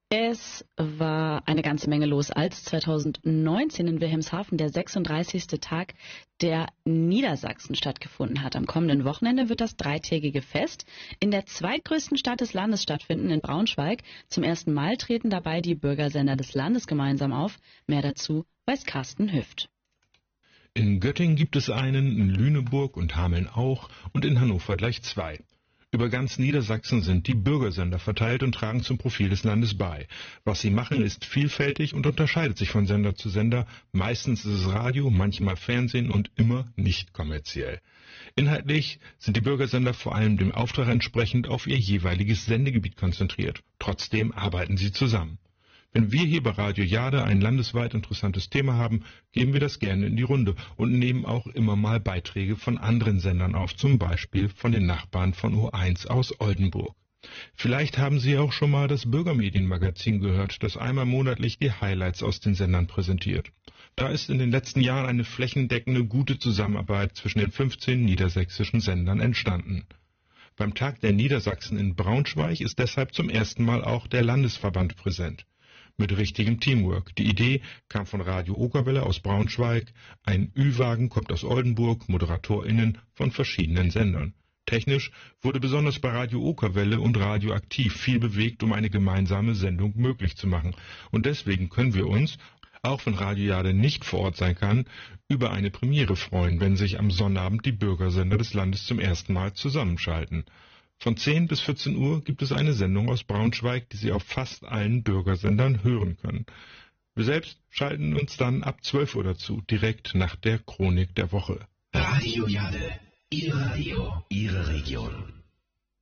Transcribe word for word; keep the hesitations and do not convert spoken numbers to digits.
Es war eine ganze Menge los, als zweitausendneunzehn in Wilhelmshaven der sechsunddreißigste Tag der Niedersachsen stattgefunden hat. Am kommenden Wochenende wird das dreitägige Fest in der zweitgrößten Stadt des Landes stattfinden, in Braunschweig. Zum ersten Mal treten dabei die Bürgersender des Landes gemeinsam auf. Mehr dazu weiß Carsten Hüft. In Göttingen gibt es einen, in Lüneburg und Hameln auch und in Hannover gleich zwei. Über ganz Niedersachsen sind die Bürgersender verteilt und tragen zum Profil des Landes bei. Was sie machen, ist vielfältig und unterscheidet sich von Sender zu Sender. Meistens ist es Radio, manchmal Fernsehen und immer nicht kommerziell. Inhaltlich sind die Bürgersender vor allem dem Auftrag entsprechend auf ihr jeweiliges Sendegebiet konzentriert. Trotzdem arbeiten sie zusammen. Wenn wir hier bei Radio Jade ein landesweit interessantes Thema haben, geben wir das gerne in die Runde und nehmen auch immer mal Beiträge von anderen Sendern auf, zum Beispiel von den Nachbarn von O eins aus Oldenburg. Vielleicht haben Sie auch schon mal das Bürgermedienmagazin gehört, das einmal monatlich die Highlights aus den Sendern präsentiert. Da ist in den letzten Jahren eine flächendeckende, gute Zusammenarbeit zwischen den fünfzehn niedersächsischen Sendern entstanden. Beim Tag der Niedersachsen in Braunschweig ist deshalb zum ersten Mal auch der Landesverband präsent. Mit richtigem Teamwork. Die Idee kam von Radio Okerwelle aus Braunschweig, ein Ü-Wagen kommt aus Oldenburg, ModeratorInnen von verschiedenen Sendern. Technisch wurde besonders bei Radio Okerwelle und Radio Aktiv viel bewegt, um eine gemeinsame Sendung möglich zu machen. Und deswegen können wir uns, auch wenn Radio Jade nicht vor Ort sein kann, über eine Premiere freuen, wenn sich am Sonnabend die Bürgersender des Landes zum ersten Mal zusammenschalten. Von zehn bis vierzehn Uhr gibt es eine Sendung aus Braunschweig, die Sie auf fast allen Bürgersendern hören können. Wir selbst schalten uns dann ab zwölf Uhr dazu, direkt nach der Chronik der Woche. Radio Jade, Ihr Radio, Ihre Region.